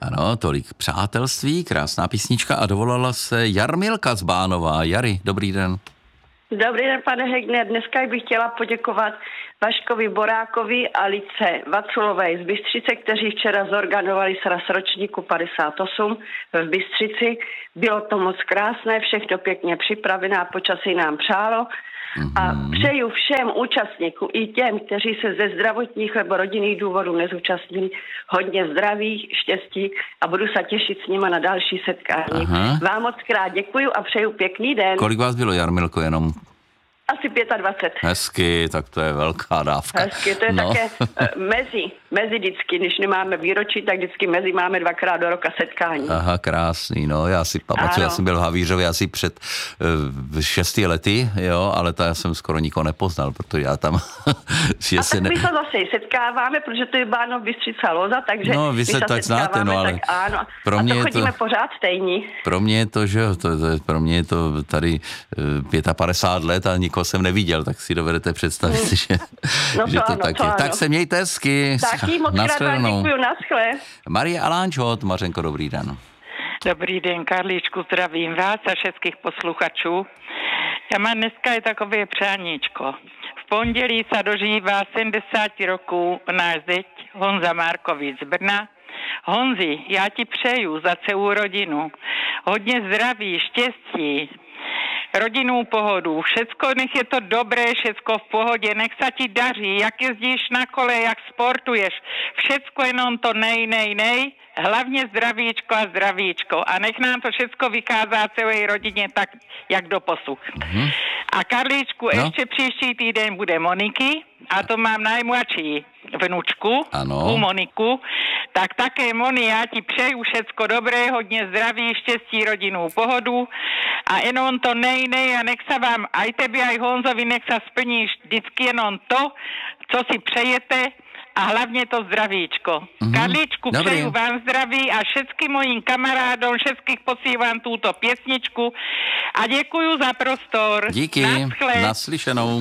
Ano, tolik přátelství, krásná písnička a dovolala se Jarmilka z Bánova. Jary, dobrý den. Dobrý den, pane Hegner. Dneska bych chtěla poděkovat Vaškovi Borákovi a Lice Vaculové z Bystřice, kteří včera zorganizovali sraz ročníku 58 v Bystřici. Bylo to moc krásné, všechno pěkně připravené a počasí nám přálo. A přeju všem účastníkům i těm, kteří se ze zdravotních nebo rodinných důvodů nezúčastnili, hodně zdraví, štěstí a budu se těšit s nima na další setkání. Vám moc krát děkuju a přeju pěkný den. Kolik vás bylo, Jarmilko, jenom? Asi 25. Hezky, tak to je velká dávka. Hezky, to je také mezi vždycky, když nemáme výročí, tak vždycky mezi máme 2krát do roka setkání. Aha, krásný, no, já si pamatuju, já jsem byl v Havířově asi před 6 lety, jo, ale to já jsem skoro nikoho nepoznal, protože já tam... A tak my se zase setkáváme, protože to je Bánov, Bystřica, Loza, takže no, vy se tak znáte, no, ale ano, pro mě a to chodíme pořád stejní. Pro mě je to, že jo, pro mě je to tady 55 let a nikoho jsem neviděl, tak si dovedete představit, že to ano, tak je. Tak se mějte hezky. Taky moc krát vám děkuju, naschle. Marie Alánčo, Mařenko, dobrý den. Dobrý den, Karlíčku, zdravím vás a všetkých posluchačů. Já mám dneska je takové přáníčko. V pondělí se dožívá 70 roků náš zeď Honza Markovic z Brna. Honzi, já ti přeju za celou rodinu hodně zdraví, štěstí, rodinnou pohodu, všecko, nech je to dobré, všecko v pohodě, nech se ti daří, jak jezdíš na kole, jak sportuješ, všecko jenom to nej, hlavně zdravíčko a zdravíčko a nech nám to všecko vykázá celé rodině tak, jak doposud. A Karlíčku, ještě příští týden bude Moniky a to mám najmladší vnučku, u Moniku, tak také Moni, já ti přeju všecko dobré, hodně zdraví, štěstí, rodinnou pohodu a jenom to nej a nech se vám, aj tebe, aj Honzovi, nech se splní vždycky jenom to, co si přejete a hlavně to zdravíčko. Karlíčku, přeju vám zdraví a všetkým mojím kamarádom, všetkých posílám túto piesničku a děkuju za prostor. Díky, naslyšenou.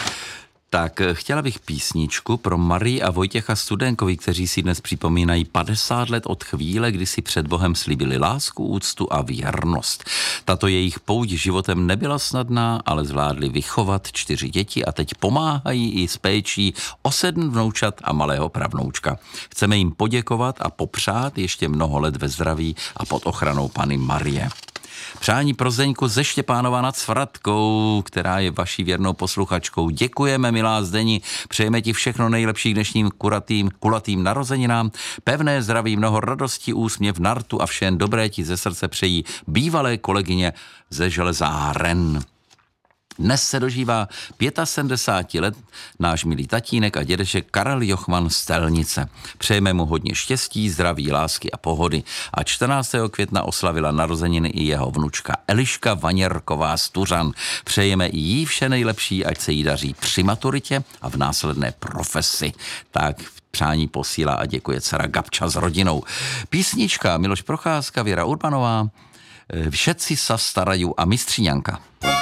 Tak chtěla bych písničku pro Marii a Vojtěcha Studenkovi, kteří si dnes připomínají 50 let od chvíle, kdy si před Bohem slíbili lásku, úctu a věrnost. Tato jejich pouť životem nebyla snadná, ale zvládli vychovat 4 děti a teď pomáhají i s péčí o 7 vnoučat a malého pravnoučka. Chceme jim poděkovat a popřát ještě mnoho let ve zdraví a pod ochranou Panny Marie. Přání pro Zdeňku ze Štěpánova nad Svratkou, která je vaší věrnou posluchačkou. Děkujeme, milá Zdeni, přejeme ti všechno nejlepší k dnešním kulatým narozeninám. Pevné zdraví, mnoho radostí, úsměv, nartu a vše dobré ti ze srdce přejí bývalé kolegyně ze Železáren. Dnes se dožívá 75 let náš milý tatínek a dědeček Karel Jochman z Telnice. Přejeme mu hodně štěstí, zdraví, lásky a pohody. A 14. května oslavila narozeniny i jeho vnučka Eliška Vaněrková z Tuřan. Přejeme i jí vše nejlepší, ať se jí daří při maturitě a v následné profesi. Tak přání posílá a děkuje dcera Gabča s rodinou. Písnička Miloš Procházka, Věra Urbanová, Všetci sa starajú a Mistříňanka.